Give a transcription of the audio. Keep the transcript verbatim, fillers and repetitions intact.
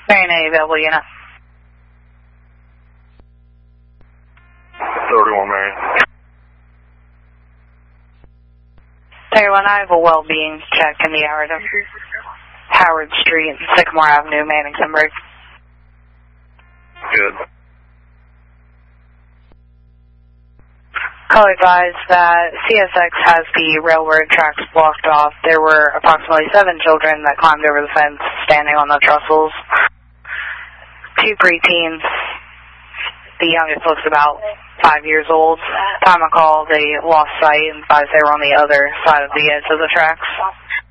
Marion A, available unit. thirty-one, Marion. thirty-one, I have a well-being check in the Howard, Howard Street, Sycamore Avenue, Manningtonburg. Good. Call advised that C S X has the railroad tracks blocked off. There were approximately seven children that climbed over the fence standing on the trussels. Two preteens. The youngest looks about five years old. Time of call, they lost sight and advised they were on the other side of the edge of the tracks.